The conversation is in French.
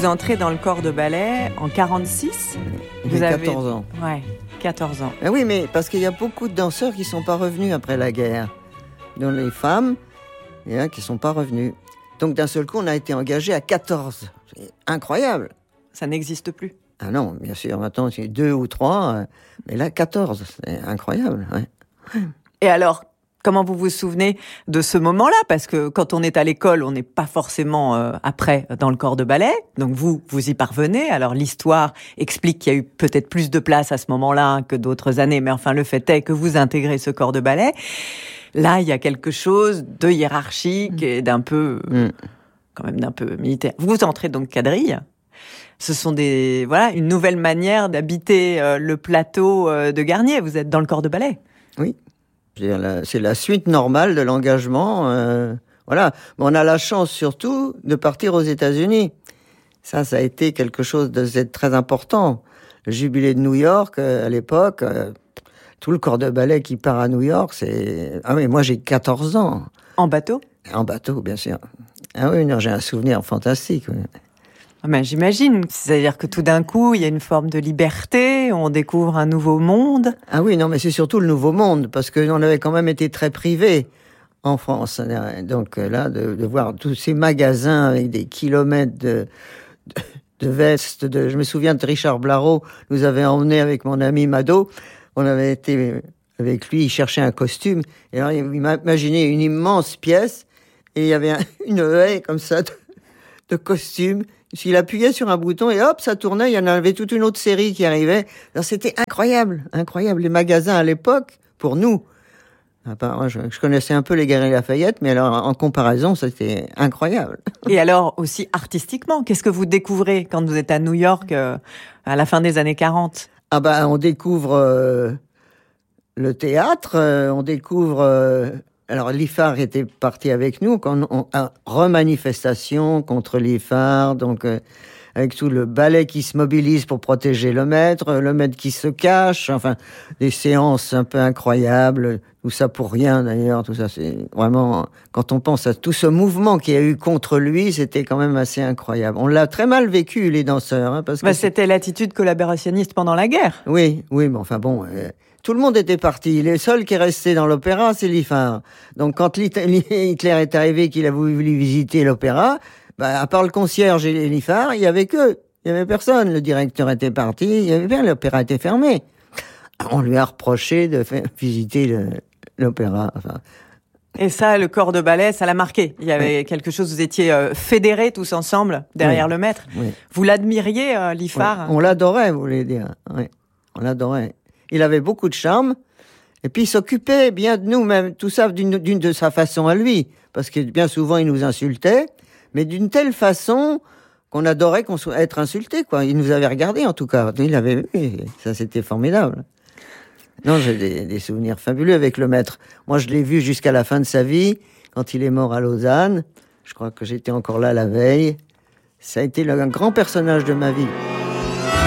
Vous entrez dans le corps de ballet en 46. J'ai 14 ans. Ouais, 14 ans. Ah oui, mais parce qu'il y a beaucoup de danseurs qui ne sont pas revenus après la guerre. Dont les femmes, il y en a qui ne sont pas revenus. Donc d'un seul coup, on a été engagé à 14. C'est incroyable. Ça n'existe plus. Ah non, bien sûr, maintenant c'est 2 ou 3, mais là 14, c'est incroyable. Ouais. Et alors, comment vous vous souvenez de ce moment-là ? Parce que quand on est à l'école, on n'est pas forcément après dans le corps de ballet. Donc vous y parvenez. Alors l'histoire explique qu'il y a eu peut-être plus de place à ce moment-là que d'autres années. Mais enfin, le fait est que vous intégrez ce corps de ballet. Là, il y a quelque chose de hiérarchique et d'un peu, quand même d'un peu militaire. Vous entrez donc quadrille. Ce sont une nouvelle manière d'habiter le plateau de Garnier. Vous êtes dans le corps de ballet. Oui. C'est la suite normale de l'engagement. Voilà. Mais on a la chance surtout de partir aux États-Unis. Ça a été quelque chose de très important. Le jubilé de New York, à l'époque, tout le corps de ballet qui part à New York, c'est... Ah oui, moi j'ai 14 ans. En bateau ? En bateau, bien sûr. Ah oui, non, j'ai un souvenir fantastique. Oui. Ben, j'imagine. C'est-à-dire que tout d'un coup, il y a une forme de liberté, on découvre un nouveau monde. Ah oui, non, mais c'est surtout le nouveau monde, parce qu'on avait quand même été très privés en France. Donc là, de voir tous ces magasins avec des kilomètres de vestes. Je me souviens de Richard Blareau, nous avait emmenés avec mon ami Mado. On avait été avec lui, il cherchait un costume. Et alors, il m'a imaginé une immense pièce, et il y avait une haie comme ça de costumes. Il appuyait sur un bouton et hop, ça tournait. Il y en avait toute une autre série qui arrivait. Alors, c'était incroyable, incroyable. Les magasins à l'époque, pour nous, moi, je connaissais un peu les Galeries Lafayette, mais alors en comparaison, c'était incroyable. Et alors aussi artistiquement, qu'est-ce que vous découvrez quand vous êtes à New York à la fin des années 40 ? Ah ben, on découvre le théâtre, on découvre... Alors, l'IFAR était parti avec nous, quand remanifestation contre l'IFAR, donc avec tout le ballet qui se mobilise pour protéger le maître qui se cache, enfin, des séances un peu incroyables, tout ça pour rien d'ailleurs, tout ça, c'est vraiment... Quand on pense à tout ce mouvement qu'il y a eu contre lui, c'était quand même assez incroyable. On l'a très mal vécu, les danseurs. Parce que c'était l'attitude collaborationniste pendant la guerre. Oui, mais enfin bon... tout le monde était parti. Les seuls qui restaient dans l'opéra, c'est l'IFAR. Donc, quand Hitler est arrivé, qu'il a voulu visiter l'opéra, à part le concierge et l'IFAR, il y avait que. Il y avait personne. Le directeur était parti. L'opéra était fermé. On lui a reproché de visiter l'opéra. Enfin. Et ça, le corps de ballet, ça l'a marqué. Il y avait quelque chose, vous étiez fédérés tous ensemble derrière le maître. Oui. Vous l'admiriez, l'IFAR ? Oui. On l'adorait, vous voulez dire. Oui, on l'adorait. Il avait beaucoup de charme, et puis il s'occupait bien de nous, même tout ça d'une de sa façon à lui, parce que bien souvent il nous insultait, mais d'une telle façon qu'on adorait être insulté, quoi. Il nous avait regardé en tout cas, il avait vu, ça c'était formidable. Non, j'ai des souvenirs fabuleux avec le maître. Moi je l'ai vu jusqu'à la fin de sa vie, quand il est mort à Lausanne. Je crois que j'étais encore là la veille. Ça a été un grand personnage de ma vie.